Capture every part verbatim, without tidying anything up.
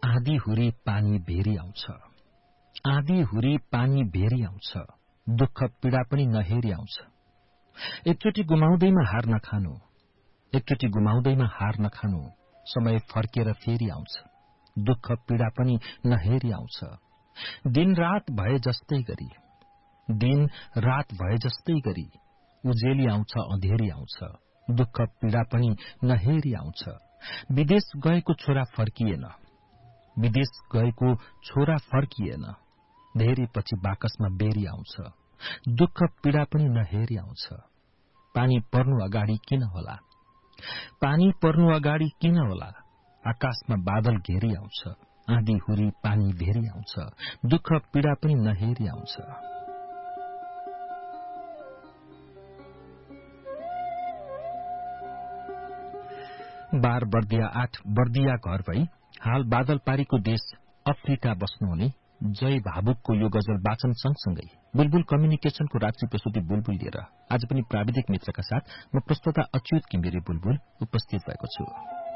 आँधी हुरी पानी भेरी आउँछ, आँधी हुरी पानी भेरी आउँछ, दुःख पीड़ा पनि नहेरी आउँछ। एकचोटि गुमाउँदैमा हार नखानु, एकचोटि गुमाउँदैमा हार नखानु, समय फर्केर फेरि आउँछ, दुःख पीड़ा पनि नहेरी आउँछ। दिन रात भए जस्तै गरी, दिन रात भए जस्तै गरी, उजेली आउँछ अँधेरी आउँछ, दुःख पीड़ा पनि नहेरी आउँछ। विदेश गएको छोरा फर्किएन, विदेश गएको छोरा फर्किएन, धेरै पछि बाकसमा बेरी आउँछ, दुःख पीड़ा पनि नहेरी आउँछ। पानी पर्नु अगाडि किन होला, पानी पर्नु अगाडि किन होला, आकाशमा बादल घेरी आउँछ, आँधी हुरी पानी भेरी आउँछ, दुःख पीड़ा पनि नहेरी आउँछ। बार बर्दिया आठ बर्दिया घर भई हाल बादल पारीको देश अफ्रिका बस्नुहुने जय भावुकको यो गजल वाचन सँगसँगै बुलबुल कम्युनिकेशनको रात्रि प्रस्तुति बुलबुल लिएर आज पनि प्राविधिक मित्रका साथ म प्रस्तोता अच्युत किमिरे बुलबुल उपस्थित भएको छु।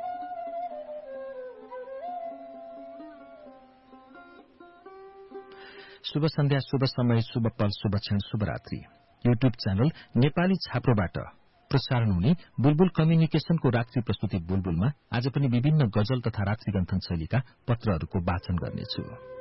शुभ सन्ध्या, शुभ समय, शुभ पल, शुभ क्षण, शुभरात्रि। युट्युब च्यानल नेपाली छाप्रोबाट प्रसारण हुने बुलबुल कम्युनिकेशनको रात्रि प्रस्तुति बुलबुलमा आज पनि विभिन्न गजल तथा रात्रिगन्थन शैलीका पत्रहरूको वाचन गर्नेछु।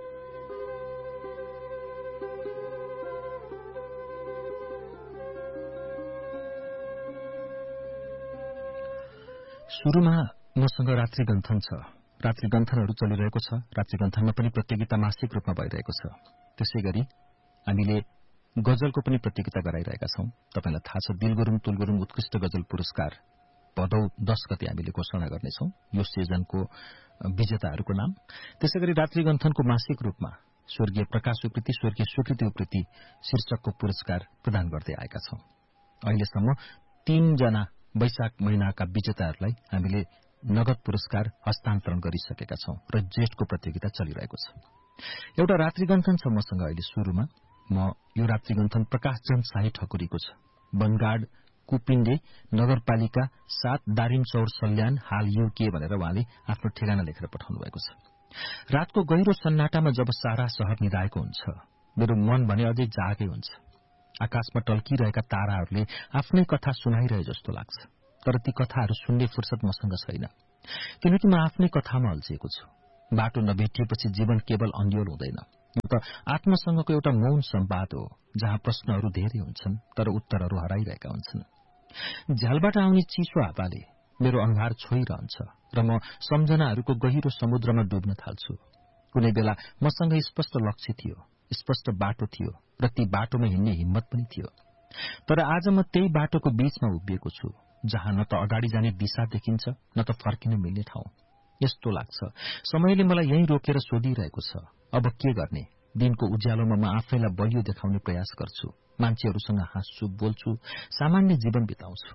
शुरूमा मसँग रात्रिगन्थन छ। रात्रिगन्थनहरू चलिरहेको छ। रात्रिगन्थनमा पनि प्रतियोगिता मासिक रूपमा भइरहेको छ। त्यसै गरी हामीले गजलको पनि प्रतियोगिता गराइरहेका छौं। तपाईलाई थाहा छ, दिल गुरुङ तुल गुरुङ उत्कृष्ट गजल पुरस्कार भदौ दश गते हामीले घोषणा गर्नेछौं यो सिजनको विजेताहरूको नाम। त्यसै गरी रात्रिगन्थनको मासिक रूपमा स्वर्गीय प्रकाश उप्रेती, स्वर्गीय स्वीकृति उप्रेती शीर्षकको पुरस्कार प्रदान गर्दै आएका छौं। अहिलेसम्म तीनजना वैशाख महिनाका विजेताहरूलाई हामीले नगद पुरस्कार हस्तान्तरण गरिसकेका छौं र ज्येष्ठको प्रतियोगिता चलिरहेको छ। एउटा रात्रिगन्थन छ मसँग अहिले शुरूमा। म यो रात्रिगन्थन प्रकाशजन शाही ठकुरीको छ। बनगाड कुपिण्डे नगरपालिका सात दारिम चौर सल्यान, हाल युके भनेर उहाँले आफ्नो ठेगाना लेखेर पठाउनु भएको छ। रातको गहिरो सन्नाटामा जब सारा शहर निदाएको हुन्छ, मेरो मन भने अझै जागै हुन्छ। आकाशमा टल्किरहेका ताराहरूले आफ्नै कथा सुनाइरहे जस्तो लाग्छ, तर ती कथाहरू सुन्ने फुर्सद मसँग छैन, किनकि म आफ्नै कथामा अल्झिएको छु। बाटो नभेटिएपछि जीवन केवल अन्यल हुँदैन, यो त आत्मसँगको एउटा मौन संवाद हो, जहाँ प्रश्नहरू धेरै हुन्छन् तर उत्तरहरू हराइरहेका हुन्छन्। झ्यालबाट आउने चिसो हावाले मेरो अनुहार छोइरहन्छ र म सम्झनाहरूको गहिरो समुद्रमा डुब्न थाल्छु। कुनै बेला मसँग स्पष्ट लक्ष्य थियो, स्पष्ट बाटो थियो र ती बाटोमा हिँड्ने हिम्मत पनि थियो, तर आज म त्यही बाटोको बीचमा उभिएको छु, जहाँ न त अगाडि जाने दिशा देखिन्छ न त फर्किन मिल्ने ठाउँ। यस्तो लाग्छ समयले मलाई यहीँ रोकेर सोधिरहेको छ, अब के गर्ने? दिनको उज्यालोमा म आफैलाई बलियो देखाउने प्रयास गर्छु, मान्छेहरूसँग हाँस्छु, बोल्छु, सामान्य जीवन बिताउँछु,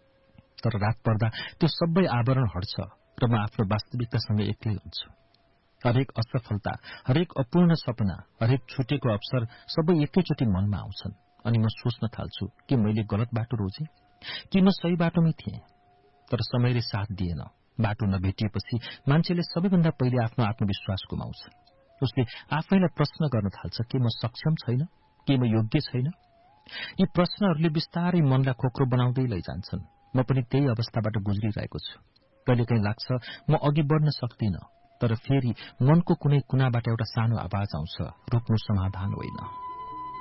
तर रात पर्दा त्यो सबै आवरण हट्छ र म आफ्नो वास्तविकतासँग एक्लै हुन्छु। हरेक असफलता, हरेक अपूर्ण सपना, हरेक छुटेको अवसर सबै एकैचोटि मनमा आउँछन् अनि म सोच्न थाल्छु कि मैले गलत बाटो रोजेँ कि म सही बाटोमै थिएँ। तर समयले साथ दिएन। बाटो नभेटिएपछि मान्छेले सबैभन्दा पहिले आफ्नो आत्मविश्वास गुमाउँछ। उसले आफैलाई प्रश्न गर्न थाल्छ, के म सक्षम छैन, के म योग्य छैन? यी प्रश्नहरूले बिस्तारै मनलाई खोक्रो बनाउँदै लैजान्छन्। म पनि त्यही अवस्थाबाट गुज्रिरहेको छु। कहिलेकाहीँ लाग्छ म अघि बढ्न सक्दिनँ, तर फेरि मनको कुनै कुनाबाट एउटा सानो आवाज आउँछ, रुक्नु समाधान होइन।